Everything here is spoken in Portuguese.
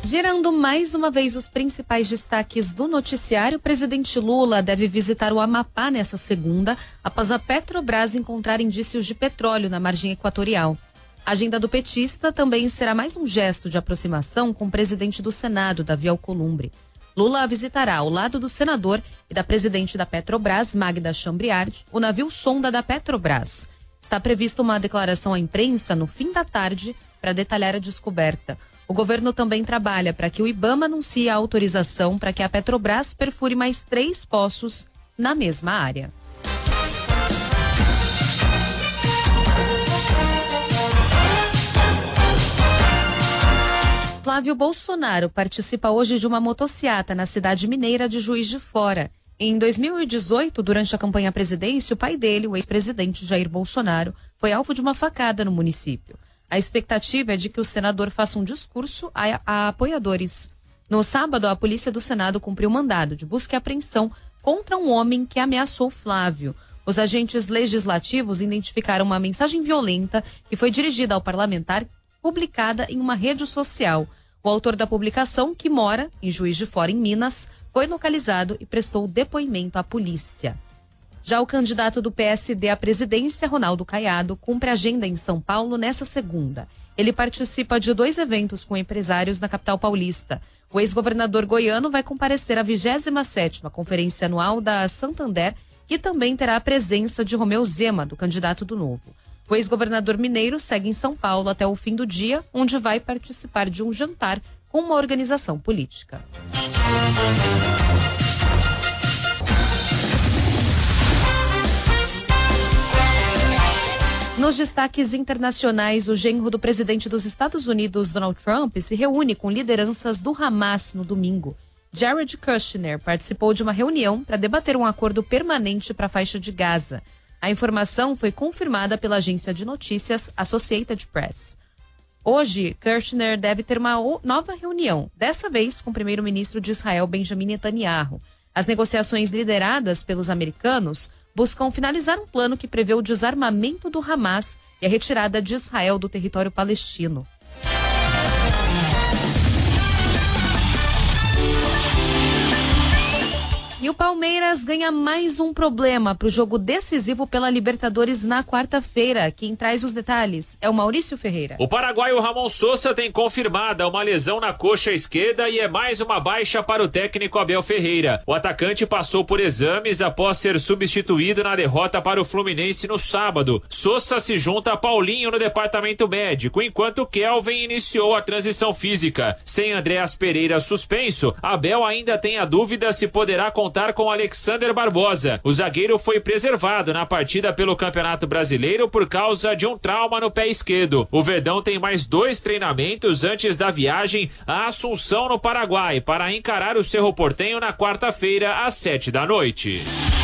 Gerando mais uma vez os principais destaques do noticiário, o presidente Lula deve visitar o Amapá nessa segunda, após a Petrobras encontrar indícios de petróleo na margem equatorial. A agenda do petista também será mais um gesto de aproximação com o presidente do Senado, Davi Alcolumbre. Lula visitará, ao lado do senador e da presidente da Petrobras, Magda Chambriard, o navio sonda da Petrobras. Está prevista uma declaração à imprensa no fim da tarde para detalhar a descoberta. O governo também trabalha para que o IBAMA anuncie a autorização para que a Petrobras perfure mais 3 poços na mesma área. Flávio Bolsonaro participa hoje de uma motociata na cidade mineira de Juiz de Fora. Em 2018, durante a campanha à presidência, o pai dele, o ex-presidente Jair Bolsonaro, foi alvo de uma facada no município. A expectativa é de que o senador faça um discurso a apoiadores. No sábado, a polícia do Senado cumpriu mandado de busca e apreensão contra um homem que ameaçou Flávio. Os agentes legislativos identificaram uma mensagem violenta que foi dirigida ao parlamentar, publicada em uma rede social. O autor da publicação, que mora em Juiz de Fora, em Minas, foi localizado e prestou depoimento à polícia. Já o candidato do PSD à presidência, Ronaldo Caiado, cumpre agenda em São Paulo nessa segunda. Ele participa de 2 eventos com empresários na capital paulista. O ex-governador goiano vai comparecer à 27ª Conferência Anual da Santander, que também terá a presença de Romeu Zema, do candidato do Novo. O ex-governador mineiro segue em São Paulo até o fim do dia, onde vai participar de um jantar com uma organização política. Nos destaques internacionais, o genro do presidente dos Estados Unidos, Donald Trump, se reúne com lideranças do Hamas no domingo. Jared Kushner participou de uma reunião para debater um acordo permanente para a faixa de Gaza. A informação foi confirmada pela agência de notícias Associated Press. Hoje, Kushner deve ter uma nova reunião, dessa vez com o primeiro-ministro de Israel, Benjamin Netanyahu. As negociações lideradas pelos americanos buscam finalizar um plano que prevê o desarmamento do Hamas e a retirada de Israel do território palestino. E o Palmeiras ganha mais um problema para o jogo decisivo pela Libertadores na quarta-feira. Quem traz os detalhes é o Maurício Ferreira. O paraguaio Ramon Sosa tem confirmada uma lesão na coxa esquerda e é mais uma baixa para o técnico Abel Ferreira. O atacante passou por exames após ser substituído na derrota para o Fluminense no sábado. Sosa se junta a Paulinho no departamento médico, enquanto Kelvin iniciou a transição física. Sem Andréas Pereira suspenso, Abel ainda tem a dúvida se poderá contar com Alexander Barbosa. O zagueiro foi preservado na partida pelo Campeonato Brasileiro por causa de um trauma no pé esquerdo. O Verdão tem mais 2 treinamentos antes da viagem a Assunção, no Paraguai, para encarar o Cerro Porteño na quarta-feira às 7 da noite.